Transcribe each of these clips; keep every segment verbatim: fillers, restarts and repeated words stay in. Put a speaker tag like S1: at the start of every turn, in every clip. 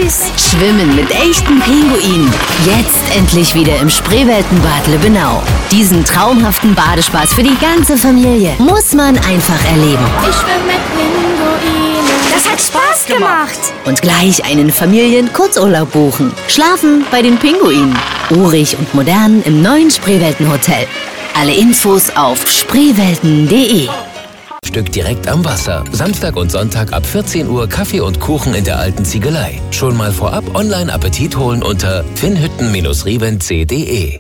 S1: süß. Schwimmen mit echten Pinguinen. Jetzt endlich wieder im Spreeweltenbad Lübbenau. Diesen traumhaften Badespaß für die ganze Familie muss man einfach erleben.
S2: Ich schwimme mit Pinguinen.
S1: Das hat Spaß gemacht. Und gleich einen Familien-Kurzurlaub buchen. Schlafen bei den Pinguinen. Urig und modern im neuen Spreeweltenhotel. Alle Infos auf spreewelten punkt de.
S3: Stück direkt am Wasser. Samstag und Sonntag ab vierzehn Uhr Kaffee und Kuchen in der alten Ziegelei. Schon mal vorab online Appetit holen unter finnhütten Bindestrich rievenc punkt de.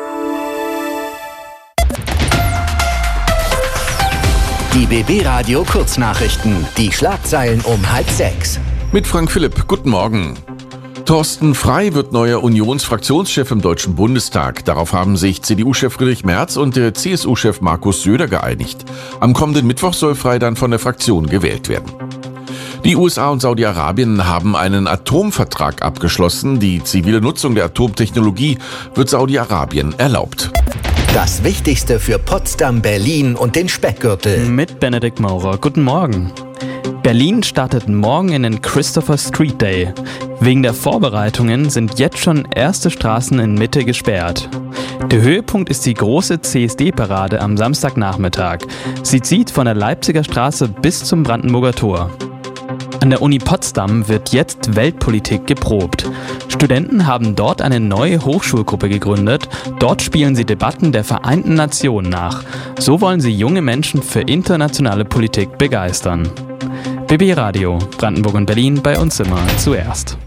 S4: Die B B-Radio Kurznachrichten. Die Schlagzeilen um halb sechs.
S5: Mit Frank Philipp. Guten Morgen. Thorsten Frey wird neuer Unionsfraktionschef im Deutschen Bundestag. Darauf haben sich C D U-Chef Friedrich Merz und der C S U-Chef Markus Söder geeinigt. Am kommenden Mittwoch soll Frey dann von der Fraktion gewählt werden. Die U S A und Saudi-Arabien haben einen Atomvertrag abgeschlossen. Die zivile Nutzung der Atomtechnologie wird Saudi-Arabien erlaubt.
S4: Das Wichtigste für Potsdam, Berlin und den Speckgürtel.
S6: Mit Benedikt Maurer. Guten Morgen. Berlin startet morgen in den Christopher Street Day. Wegen der Vorbereitungen sind jetzt schon erste Straßen in Mitte gesperrt. Der Höhepunkt ist die große C S D-Parade am Samstagnachmittag. Sie zieht von der Leipziger Straße bis zum Brandenburger Tor. An der Uni Potsdam wird jetzt Weltpolitik geprobt. Studenten haben dort eine neue Hochschulgruppe gegründet. Dort spielen sie Debatten der Vereinten Nationen nach. So wollen sie junge Menschen für internationale Politik begeistern. B B-Radio, Brandenburg und Berlin, bei uns immer zuerst.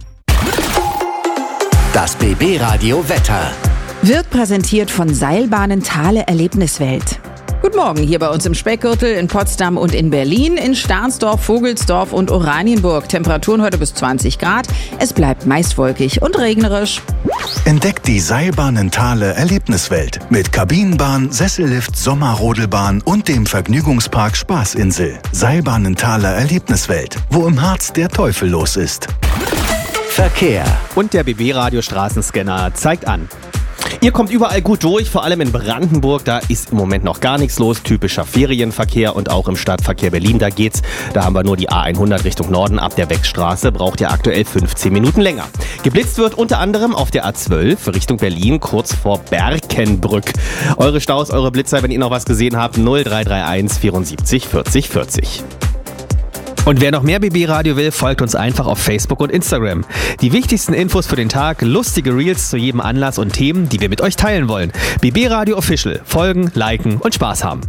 S4: Das B B-Radio Wetter.
S7: Wird präsentiert von Seilbahnen Thale Erlebniswelt. Guten Morgen, hier bei uns im Speckgürtel, in Potsdam und in Berlin, in Stahnsdorf, Vogelsdorf und Oranienburg. Temperaturen heute bis zwanzig Grad. Es bleibt meist wolkig und regnerisch.
S8: Entdeckt die Seilbahnen Thale Erlebniswelt mit Kabinenbahn, Sessellift, Sommerrodelbahn und dem Vergnügungspark Spaßinsel. Seilbahnen Thale Erlebniswelt, wo im Harz der Teufel los ist.
S4: Verkehr.
S9: Und der B B-Radio Straßenscanner zeigt an. Ihr kommt überall gut durch, vor allem in Brandenburg, da ist im Moment noch gar nichts los, typischer Ferienverkehr, und auch im Stadtverkehr Berlin, da geht's, da haben wir nur die A hundert Richtung Norden ab der Wechstraße, braucht ihr aktuell fünfzehn Minuten länger. Geblitzt wird unter anderem auf der A zwölf Richtung Berlin, kurz vor Berkenbrück. Eure Staus, eure Blitzer, wenn ihr noch was gesehen habt, null drei drei eins vierundsiebzig vierzig vierzig. Und wer noch mehr B B-Radio will, folgt uns einfach auf Facebook und Instagram. Die wichtigsten Infos für den Tag, lustige Reels zu jedem Anlass und Themen, die wir mit euch teilen wollen. B B-Radio Official. Folgen, liken und Spaß haben.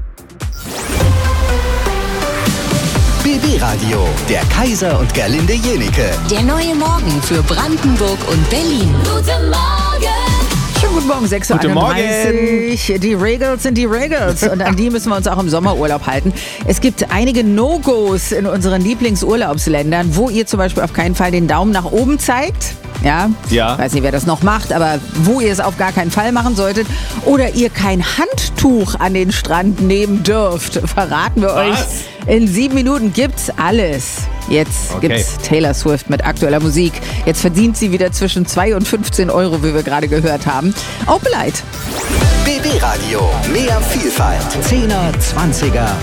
S4: B B-Radio, der Kaiser und Gerlinde Jenike.
S1: Der neue Morgen für Brandenburg und Berlin.
S2: Guten Morgen.
S7: Schönen guten Morgen, sechs Uhr einunddreißig. Die Regals sind die Regals und an die müssen wir uns auch im Sommerurlaub halten. Es gibt einige No-Gos in unseren Lieblingsurlaubsländern, wo ihr zum Beispiel auf keinen Fall den Daumen nach oben zeigt. Ja,
S9: ja.
S7: Ich weiß nicht, wer das noch macht, aber wo ihr es auf gar keinen Fall machen solltet. Oder ihr kein Handtuch an den Strand nehmen dürft. Verraten wir
S9: Was?
S7: euch. In sieben Minuten gibt's alles. Jetzt
S9: Okay.
S7: gibt's Taylor Swift mit aktueller Musik. Jetzt verdient sie wieder zwischen zwei und fünfzehn Euro, wie wir gerade gehört haben. Open Light.
S4: B B-Radio, mehr Vielfalt. Zehner, Zwanziger